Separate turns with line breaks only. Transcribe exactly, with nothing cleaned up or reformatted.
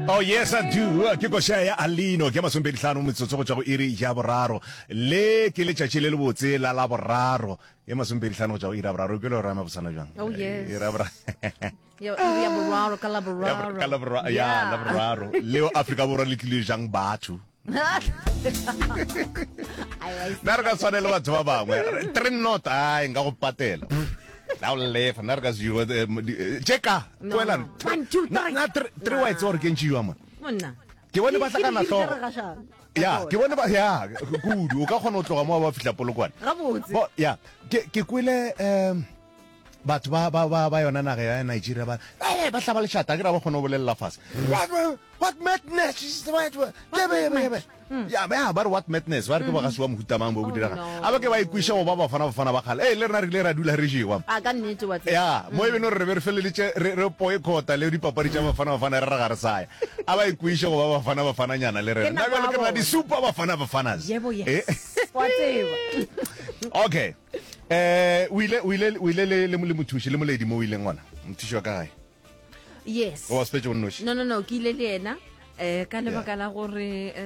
Oh yes I do. Ke go shaya Alino ke masompedi tlhano metsotso go tswa go iri ya boraro. Le ke le tšatši le le botse la la boraro. Ke masompedi tlhano go tswa go ira boraro ke le rama bosana jang.
Oh yes.
Ira boraro.
Ya ya boraro ka la boraro.
Ya la boraro. Ya la boraro. Leo Africa borwa le tlile jang batho. Narga swane le batho ba bangwe. Tre not ai nga go patela. Now left narga ziwa cheka twela
one two three
na three whites or ke ntshiwa man
monna
ke bone ba tlakana tlo ya ke bone ba ya good o ka gona o tloga mo ba fitla polokwane
gabotse
bo ya ke ke kwile um batho ba ba ba ba yona naga ya Nigeria ba eh ba tlaba le shata ke ra ba gona o bolella fase what what madness is the right word ya ba ba what madness ba re ke ba ga swa mohuta mang bo dira a ba ke ba ikwisha go ba ba fana ba fana ba khala eh le rena re le ra dula re jiwa
a ka nnete wa tse
ya mo e beno re re feleletse re poe khota le di papadi tsa ba fana ba fana re ra ga re saya a ba ikwisha go ba ba fana ba fana nyana le rena na ba le ke ba di super ba fana ba fana
yebo yes wa tseba
okay eh o ile o ile o ile le le mothushi le moledi mo o ile ngwana mothushi wa kae
yes
o wa spetse o nnoshi
no no no ke ile le ena eh ka lebaka la gore